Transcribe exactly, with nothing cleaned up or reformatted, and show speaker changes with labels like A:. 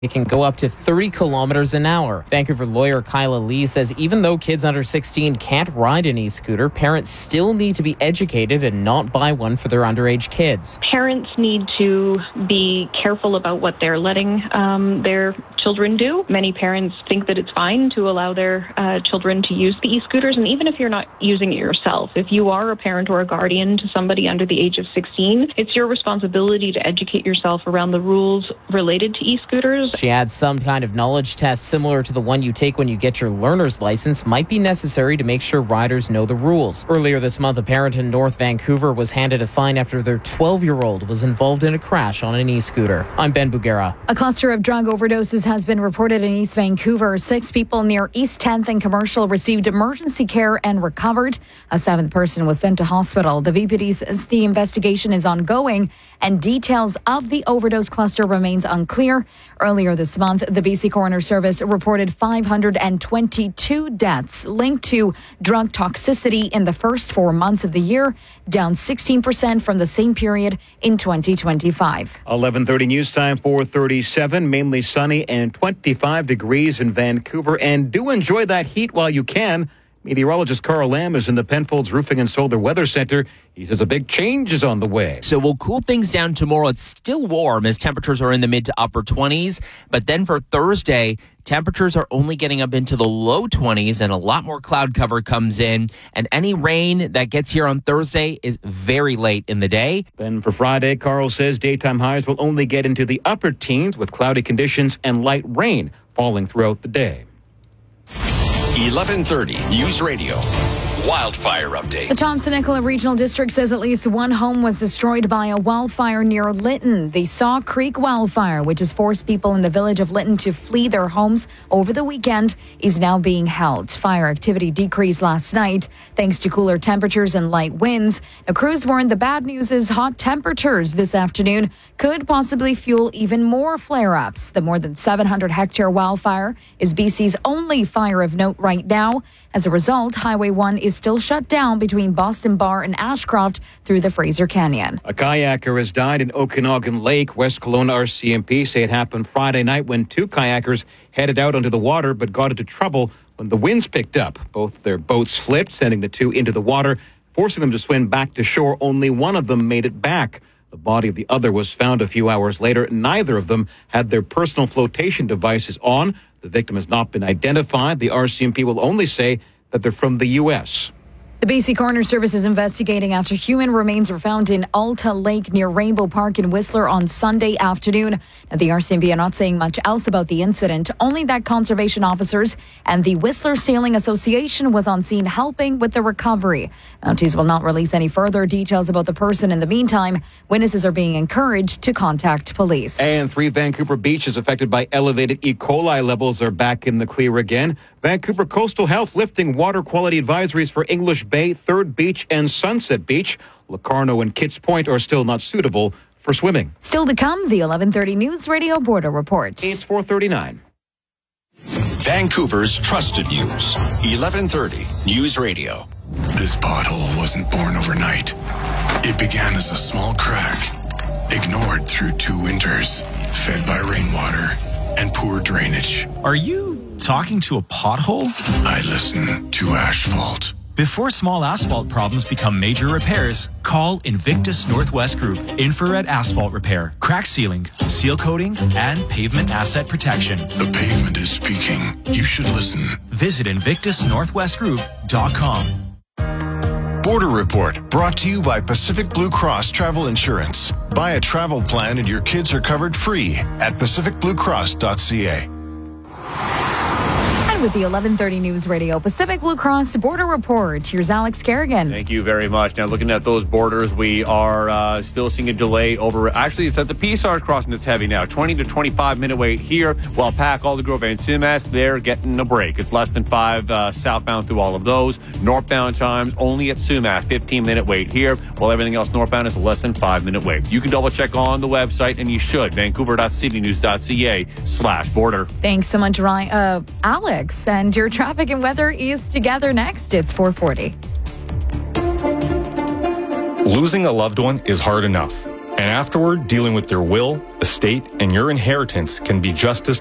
A: It can go up to thirty kilometers an hour. Vancouver lawyer Kyla Lee says even though kids under sixteen can't ride an e-scooter, parents still need to be educated and not buy one for their underage kids.
B: Parents need to be careful about what they're letting um, their children do. Many parents think that it's fine to allow their uh, children to use the e-scooters, and even if you're not using it yourself, if you are a parent or a guardian to somebody under the age of sixteen, it's your responsibility to educate yourself around the rules related to e-scooters.
A: She adds some kind of knowledge test similar to the one you take when you get your learner's license might be necessary to make sure riders know the rules. Earlier this month, a parent in North Vancouver was handed a fine after their twelve-year-old was involved in a crash on an e-scooter. I'm Ben Bugera.
C: A cluster of drug overdoses has been reported in East Vancouver. Six people near East tenth and Commercial received emergency care and recovered. A seventh person was sent to hospital. The V P D says the investigation is ongoing and details of the overdose cluster remains unclear. Earlier this month, the B C Coroner Service reported five hundred twenty-two deaths linked to drug toxicity in the first four months of the year, down sixteen percent from the same period in twenty twenty-five.
D: eleven thirty news time, four thirty-seven, mainly sunny and twenty-five degrees in Vancouver. And do enjoy that heat while you can. Meteorologist Carl Lamb is in the Penfolds Roofing and Solar Weather Center. He says a big change is on the way.
E: So we'll cool things down tomorrow. It's still warm as temperatures are in the mid to upper twenties. But then for Thursday, temperatures are only getting up into the low twenties and a lot more cloud cover comes in. And any rain that gets here on Thursday is very late in the day.
D: Then for Friday, Carl says daytime highs will only get into the upper teens with cloudy conditions and light rain falling throughout the day.
F: eleven thirty News Radio. Wildfire update.
C: The Thompson Nicola Regional District says at least one home was destroyed by a wildfire near Lytton. The Saw Creek wildfire, which has forced people in the village of Lytton to flee their homes over the weekend, is now being held. Fire activity decreased last night thanks to cooler temperatures and light winds. Now, crews warned the bad news is hot temperatures this afternoon could possibly fuel even more flare-ups. The more than seven hundred hectare wildfire is B C's only fire of note right now. As a result, Highway one is still shut down between Boston Bar and Ashcroft through the Fraser Canyon.
D: A kayaker has died in Okanagan Lake. West Kelowna R C M P say it happened Friday night when two kayakers headed out onto the water but got into trouble when the winds picked up. Both their boats flipped, sending the two into the water, forcing them to swim back to shore. Only one of them made it back. The body of the other was found a few hours later. Neither of them had their personal flotation devices on. The victim has not been identified. The R C M P will only say that they're from the U S
C: The B C Coroner Service is investigating after human remains were found in Alta Lake near Rainbow Park in Whistler on Sunday afternoon. Now, the R C M P are not saying much else about the incident, only that conservation officers and the Whistler Sailing Association was on scene helping with the recovery. Mounties will not release any further details about the person. In the meantime, witnesses are being encouraged to contact police.
D: And three Vancouver beaches affected by elevated E. coli levels are back in the clear again. Vancouver Coastal Health lifting water quality advisories for English Bay, Third Beach, and Sunset Beach. Locarno and Kitts Point are still not suitable for swimming.
C: Still to come, the eleven thirty News Radio Border Report.
D: It's four thirty-nine.
F: Vancouver's trusted news. eleven thirty News Radio.
G: This pothole wasn't born overnight. It began as a small crack, ignored through two winters, fed by rainwater and poor drainage.
H: Are you talking to a pothole?
G: I listen to asphalt.
H: Before small asphalt problems become major repairs, call Invictus Northwest Group. Infrared asphalt repair, crack sealing, seal coating, and pavement asset protection.
G: The pavement is speaking. You should listen.
H: Visit invictus northwest group dot com.
I: Border Report, brought to you by Pacific Blue Cross Travel Insurance. Buy a travel plan and your kids are covered free at pacific blue cross dot c a.
C: With the eleven thirty News Radio Pacific Blue Cross Border Report, here's Alex Kerrigan.
J: Thank you very much. Now, looking at those borders, we are uh, still seeing a delay over. Actually, it's at the Peace Arch crossing that's heavy now. twenty to twenty-five minute wait here. While Pac, Aldergrove, and Sumas, they're getting a break. It's less than five uh, southbound through all of those. Northbound times only at Sumas, fifteen minute wait here. While everything else northbound is less than five minute wait. You can double check on the website, and you should. Vancouver dot city news dot c a slash border.
C: Thanks so much, Ryan, uh, Alex. And your traffic and weather is together next. It's four forty.
K: Losing a loved one is hard enough. And afterward, dealing with their will, estate, and your inheritance can be just as